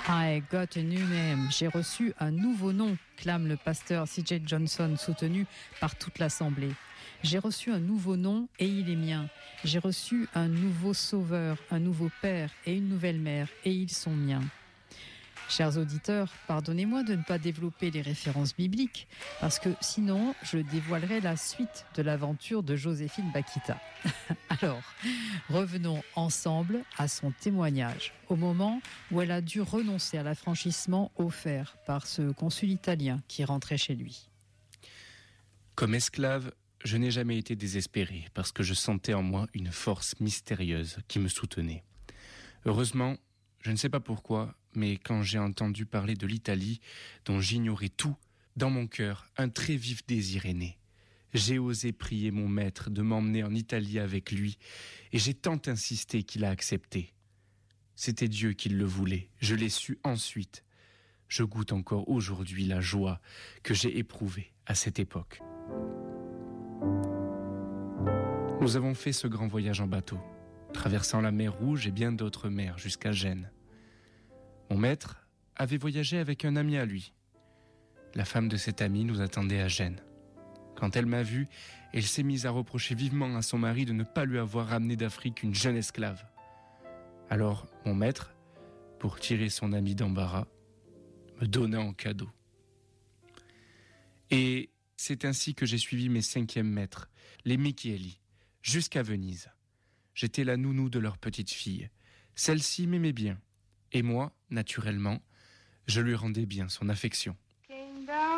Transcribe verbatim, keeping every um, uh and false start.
I got a new name. J'ai reçu un nouveau nom, clame le pasteur C J Johnson, soutenu par toute l'Assemblée. J'ai reçu un nouveau nom et il est mien. J'ai reçu un nouveau sauveur, un nouveau père et une nouvelle mère et ils sont miens. Chers auditeurs, pardonnez-moi de ne pas développer les références bibliques, parce que sinon, je dévoilerai la suite de l'aventure de Joséphine Bakhita. Alors, revenons ensemble à son témoignage, au moment où elle a dû renoncer à l'affranchissement offert par ce consul italien qui rentrait chez lui. Comme esclave, je n'ai jamais été désespéré, parce que je sentais en moi une force mystérieuse qui me soutenait. Heureusement, je ne sais pas pourquoi, mais quand j'ai entendu parler de l'Italie, dont j'ignorais tout, dans mon cœur, un très vif désir est né. J'ai osé prier mon maître de m'emmener en Italie avec lui, et j'ai tant insisté qu'il a accepté. C'était Dieu qui le voulait, je l'ai su ensuite. Je goûte encore aujourd'hui la joie que j'ai éprouvée à cette époque. Nous avons fait ce grand voyage en bateau, traversant la mer Rouge et bien d'autres mers jusqu'à Gênes. Mon maître avait voyagé avec un ami à lui. La femme de cet ami nous attendait à Gênes. Quand elle m'a vu, elle s'est mise à reprocher vivement à son mari de ne pas lui avoir ramené d'Afrique une jeune esclave. Alors, mon maître, pour tirer son ami d'embarras, me donna en cadeau. Et c'est ainsi que j'ai suivi mes cinquièmes maîtres, les Michieli, jusqu'à Venise. J'étais la nounou de leur petite fille. Celle-ci m'aimait bien. Et moi, naturellement, je lui rendais bien son affection.